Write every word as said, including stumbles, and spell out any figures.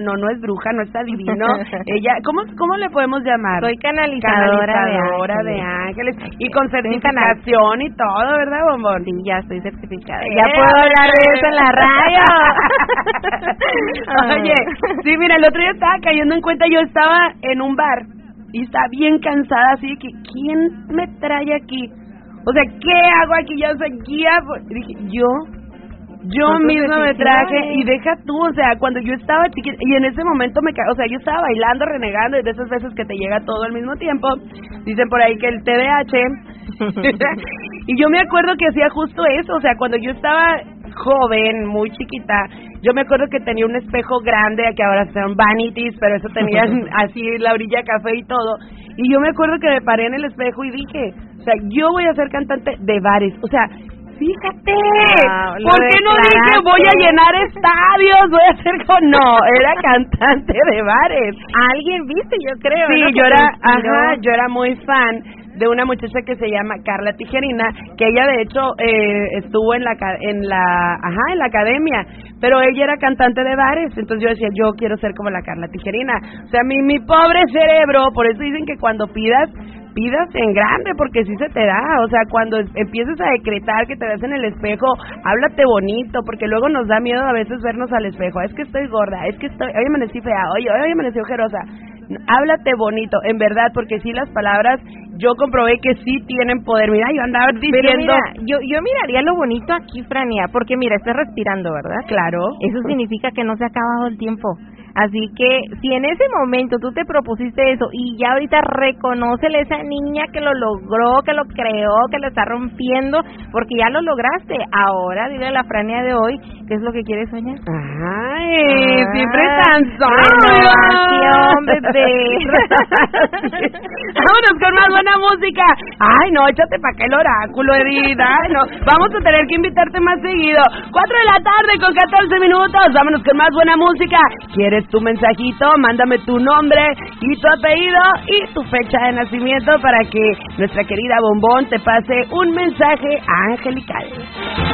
No, no es bruja, no es adivino. Ella, ¿cómo, cómo le podemos llamar? Soy canalizadora, canalizadora de, de ángeles. ángeles. Y con certificación y todo, ¿verdad, Bombón? Sí, ya estoy certificada. Eh, Ya puedo hablar de eso en la radio. Oye, sí, mira, el otro día estaba cayendo en cuenta, yo estaba en un bar y estaba bien cansada, así de que, ¿quién me trae aquí? O sea, ¿qué hago aquí? Yo soy guía. Y dije, ¿yo? Yo misma me traje, y deja tú, o sea, cuando yo estaba chiquita, y en ese momento me ca... o sea, yo estaba bailando, renegando, y de esas veces que te llega todo al mismo tiempo, dicen por ahí que el T D A H, y yo me acuerdo que hacía justo eso, o sea, cuando yo estaba joven, muy chiquita, yo me acuerdo que tenía un espejo grande, que ahora son vanities, pero eso tenían así la orilla café y todo, y yo me acuerdo que me paré en el espejo y dije, o sea, yo voy a ser cantante de bares, o sea, fíjate, wow, ¿por qué no dije voy a llenar estadios, voy a hacer con... No, era cantante de bares. Alguien viste, yo creo. Sí, ¿no? yo era, ajá, yo era muy fan de una muchacha que se llama Carla Tijerina, que ella de hecho eh, estuvo en la en la, ajá, en la academia, pero ella era cantante de bares, entonces yo decía, yo quiero ser como la Carla Tijerina. O sea, mi mi pobre cerebro, por eso dicen que cuando pidas pidas en grande, porque sí se te da, o sea, cuando empieces a decretar que te ves en el espejo, háblate bonito, porque luego nos da miedo a veces vernos al espejo, es que estoy gorda, es que estoy, hoy amanecí fea, hoy, hoy amanecí ojerosa, háblate bonito, en verdad, porque sí las palabras, yo comprobé que sí tienen poder, mira, yo andaba diciendo... Pero mira, yo, yo miraría lo bonito aquí, Frania, porque mira, estás respirando, ¿verdad? Claro. Eso significa que no se ha acabado el tiempo. Así que si en ese momento tú te propusiste eso y ya ahorita reconócele a esa niña que lo logró, que lo creó, que lo está rompiendo, porque ya lo lograste. Ahora dile a la Frania de hoy qué es lo que quieres soñar. Ay, ah, siempre tan renovación, bebé. Vámonos con más buena música. Ay, no, échate pa' qué el oráculo, Edith. Ay, no, vamos a tener que invitarte más seguido. Cuatro de la tarde con catorce minutos. Vámonos con más buena música. ¿Quieres tu mensajito? Mándame tu nombre y tu apellido y tu fecha de nacimiento para que nuestra querida Bombón te pase un mensaje angelical.